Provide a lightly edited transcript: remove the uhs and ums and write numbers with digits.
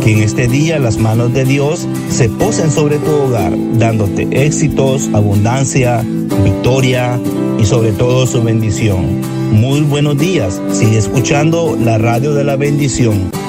Que en este día las manos de Dios se posen sobre tu hogar, dándote éxitos, abundancia, victoria y sobre todo su bendición. Muy buenos días. Sigue escuchando la radio de la bendición.